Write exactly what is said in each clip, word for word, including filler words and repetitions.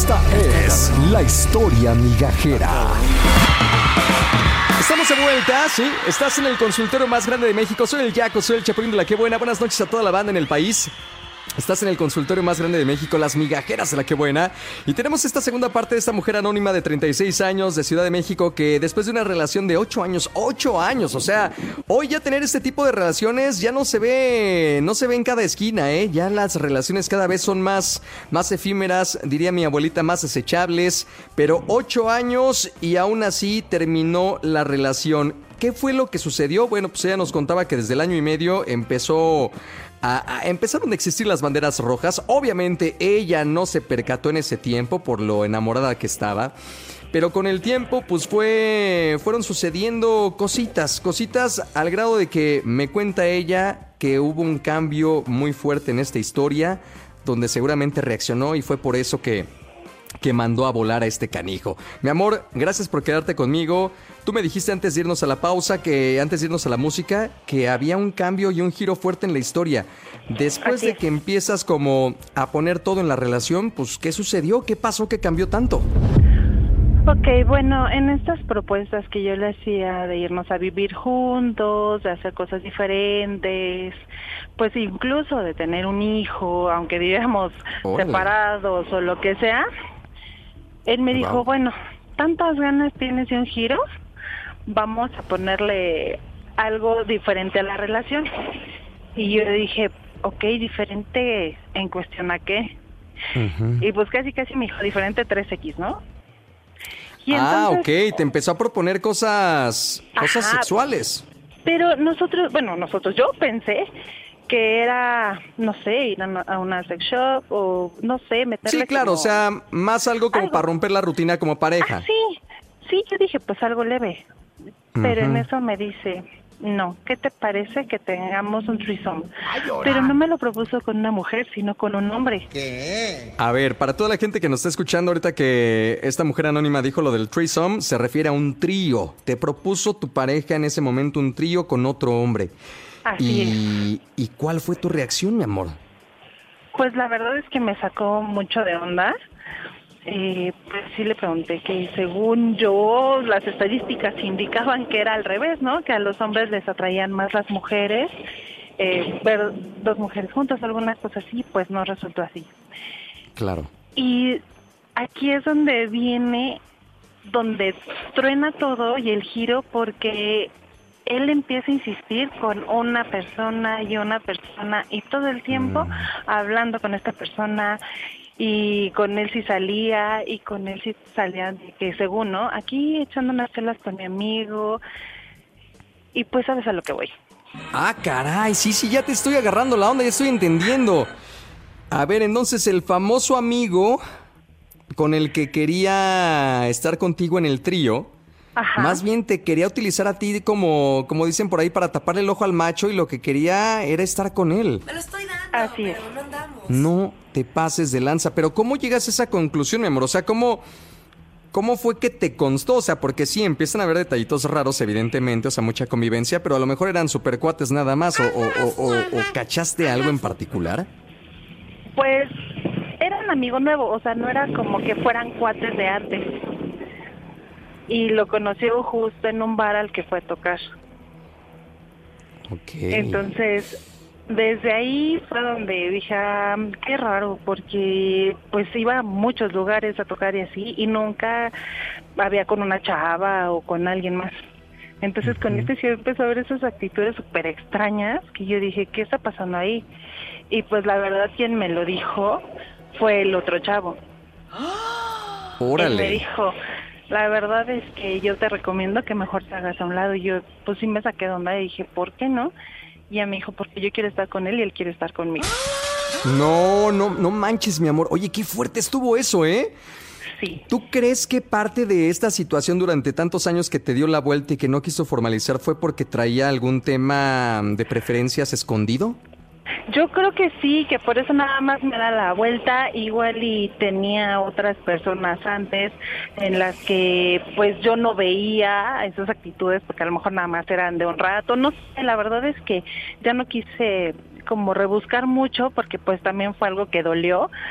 Esta es la historia migajera. Estamos de vuelta, sí, estás en el consultorio más grande de México. Soy el Yaco, soy el Chapulín de la Qué Buena. Buenas noches a toda la banda en el país. Estás en el consultorio más grande de México, las migajeras de la Qué Buena. Y tenemos esta segunda parte de esta mujer anónima de treinta y seis años de Ciudad de México que después de una relación de ocho años, ocho años, o sea, hoy ya tener este tipo de relaciones ya no se ve, no se ve en cada esquina, ¿eh? Ya las relaciones cada vez son más, más efímeras, diría mi abuelita, más desechables. Pero ocho años y aún así terminó la relación. ¿Qué fue lo que sucedió? Bueno, pues ella nos contaba que desde el año y medio empezó... A, a, empezaron a existir las banderas rojas. Obviamente ella no se percató en ese tiempo por lo enamorada que estaba, pero con el tiempo pues fue fueron sucediendo cositas, cositas al grado de que me cuenta ella que hubo un cambio muy fuerte en esta historia, donde seguramente reaccionó y fue por eso que que mandó a volar a este canijo. Mi amor, gracias por quedarte conmigo. Tú me dijiste antes de irnos a la pausa, que antes de irnos a la música, que había un cambio y un giro fuerte en la historia. Después Así de es. que empiezas como a poner todo en la relación, pues, ¿qué sucedió? ¿Qué pasó que cambió tanto? Ok, bueno, en estas propuestas que yo le hacía de irnos a vivir juntos, de hacer cosas diferentes, pues incluso de tener un hijo, aunque vivíamos Órale. separados o lo que sea, él me dijo, Wow. bueno, tantas ganas tienes de un giro, vamos a ponerle algo diferente a la relación. Y yo dije, ok, diferente en cuestión a qué. Uh-huh. Y pues casi casi me dijo, diferente tres equis, ¿no? Y Ah, entonces, ok, te empezó a proponer cosas, cosas Ajá. sexuales. pero nosotros, bueno, nosotros, yo pensé que era, no sé, ir a una, a una sex shop o, no sé, meterle Sí, claro, como- o sea, más algo como Algo. para romper la rutina como pareja. Ah, sí, sí, yo dije, pues algo leve. Pero en Ujú. eso me dice, no, ¿qué te parece que tengamos un threesome? Pero no me lo propuso con una mujer, sino con un hombre. A ver, para toda la gente que nos está escuchando ahorita que esta mujer anónima dijo lo del threesome, se refiere a un trío. Te propuso tu pareja en ese momento un trío con otro hombre. Así es. y, ¿Y cuál fue tu reacción, mi amor? Pues la verdad es que me sacó mucho de onda. Eh, pues sí le pregunté que según yo las estadísticas indicaban que era al revés, ¿no? Que a los hombres les atraían más las mujeres, eh, ver dos mujeres juntas, algunas cosas así, pues no resultó así. Claro. Y aquí es donde viene, donde truena todo y el giro, porque él empieza a insistir con una persona y una persona y todo el tiempo Mm. hablando con esta persona, y con él sí salía y con él sí salía de que según, ¿no? Aquí echando unas chelas con mi amigo y pues sabes a lo que voy. Ah, caray, sí, sí, ya te estoy agarrando la onda, ya estoy entendiendo. A ver, entonces el famoso amigo con el que quería estar contigo en el trío, Ajá. más bien te quería utilizar a ti como, como dicen por ahí, para taparle el ojo al macho y lo que quería era estar con él. Me lo estoy dando, Así pero es. no andamos. No te pases de lanza. Pero ¿cómo llegas a esa conclusión, mi amor? O sea, ¿cómo, cómo fue que te constó? O sea, porque sí, empiezan a haber detallitos raros, evidentemente, o sea, mucha convivencia, pero a lo mejor eran super cuates nada más, o, o, o, o, o cachaste algo en particular. Pues era un amigo nuevo, o sea, no era como que fueran cuates de antes. Y lo conoció justo en un bar al que fue a tocar. Ok. Entonces, desde ahí fue donde dije, ah, qué raro, porque pues iba a muchos lugares a tocar y así, y nunca había con una chava o con alguien más. Entonces con este sí empezó a ver esas actitudes súper extrañas, que yo dije, ¿qué está pasando ahí? Y pues la verdad quien me lo dijo fue el otro chavo. Él me Órale. dijo, la verdad es que yo te recomiendo que mejor te hagas a un lado. Y yo, pues sí me saqué de onda y dije, ¿por qué no? Y ella me dijo, porque yo quiero estar con él y él quiere estar conmigo. No, no, no manches, mi amor. Oye, qué fuerte estuvo eso, ¿eh? Sí. ¿Tú crees que parte de esta situación durante tantos años que te dio la vuelta y que no quiso formalizar fue porque traía algún tema de preferencias escondido? Yo creo que sí, que por eso nada más me da la vuelta, igual y tenía otras personas antes en las que pues yo no veía esas actitudes porque a lo mejor nada más eran de un rato, no sé, la verdad es que ya no quise como rebuscar mucho porque pues también fue algo que dolió,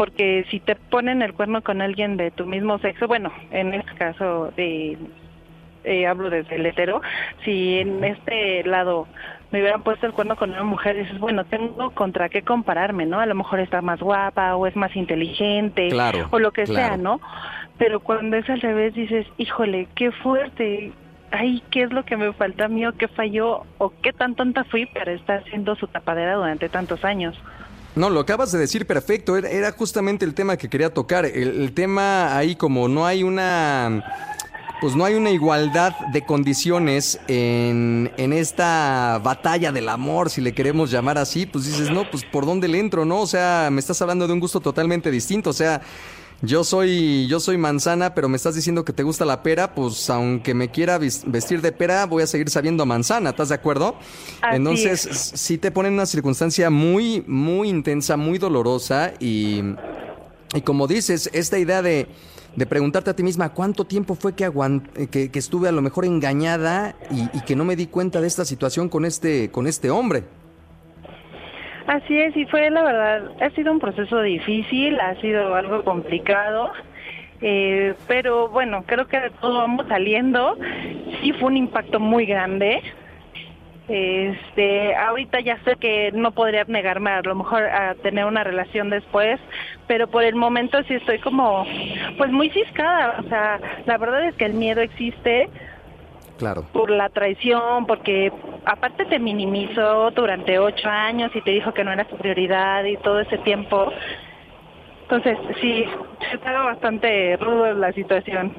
porque si te ponen el cuerno con alguien de tu mismo sexo, bueno, en este caso de eh, hablo desde el hetero, si en este lado me hubieran puesto el cuerno con una mujer, dices, bueno, tengo contra qué compararme, ¿no? A lo mejor está más guapa o es más inteligente, claro, o lo que claro. sea, ¿no? Pero cuando es al revés dices, híjole, qué fuerte, ay, ¿qué es lo que me falta a mí o qué falló o qué tan tonta fui para estar siendo su tapadera durante tantos años? No, lo acabas de decir perfecto, era, era justamente el tema que quería tocar. El, el tema ahí, como no hay una, pues no hay una igualdad de condiciones en, en esta batalla del amor, si le queremos llamar así, pues dices, no, pues ¿por dónde le entro, no? O sea, me estás hablando de un gusto totalmente distinto, o sea, yo soy, yo soy manzana, pero me estás diciendo que te gusta la pera, pues aunque me quiera vis- vestir de pera, voy a seguir sabiendo a manzana, ¿estás de acuerdo? Así Entonces, es. sí te pone en una circunstancia muy, muy intensa, muy dolorosa y, y como dices, esta idea de, de preguntarte a ti misma, ¿cuánto tiempo fue que, aguant- que, que estuve a lo mejor engañada y, y que no me di cuenta de esta situación con este, con este hombre? Así es, y fue la verdad, ha sido un proceso difícil, ha sido algo complicado, eh, pero bueno, creo que de todo vamos saliendo. Sí fue un impacto muy grande. Este, ahorita ya sé que no podría negarme a lo mejor a tener una relación después, pero por el momento sí estoy como, pues muy ciscada. O sea, la verdad es que el miedo existe. Claro. Por la traición, porque aparte te minimizó durante ocho años y te dijo que no era su prioridad y todo ese tiempo. Entonces, sí, estaba bastante rudo la situación.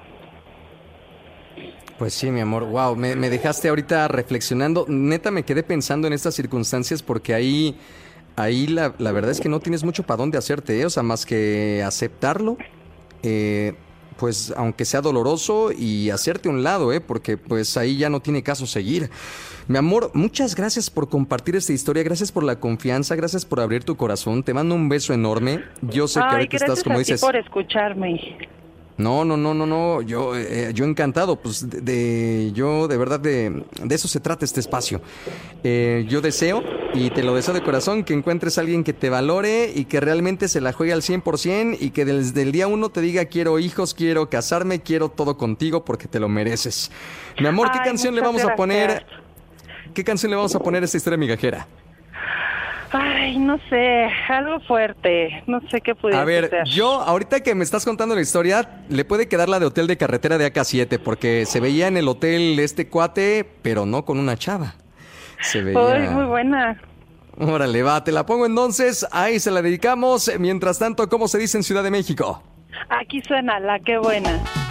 Pues sí, mi amor, wow, me, me dejaste ahorita reflexionando. Neta, me quedé pensando en estas circunstancias porque ahí, ahí la, la verdad es que no tienes mucho para dónde hacerte, ¿eh? O sea, más que aceptarlo, eh, pues aunque sea doloroso y hacerte a un lado, ¿eh? Porque pues ahí ya no tiene caso seguir. Mi amor, muchas gracias por compartir esta historia, gracias por la confianza, gracias por abrir tu corazón. Te mando un beso enorme. Yo sé que Ay, ahorita estás, gracias como a ti dices... por escucharme. No, no, no, no, no, yo, eh, yo encantado, pues de, de- yo de verdad de, de eso se trata este espacio. Eh, yo deseo, y te lo deseo de corazón, que encuentres a alguien que te valore y que realmente se la juegue al cien por ciento y que desde el día uno te diga quiero hijos, quiero casarme, quiero todo contigo porque te lo mereces. Mi amor, ¿qué Ay, canción le muchas vamos a poner? gracias. ¿Qué canción le vamos a poner a esta historia migajera? Ay, no sé, algo fuerte, no sé qué pudiera A ver, ser. yo ahorita que me estás contando la historia, le puede quedar la de hotel de carretera de A K siete, porque se veía en el hotel este cuate, pero no con una chava. Se veía... Ay, muy buena. Órale, va, te la pongo entonces, ahí se la dedicamos. Mientras tanto, ¿cómo se dice en Ciudad de México? Aquí suena la qué buena.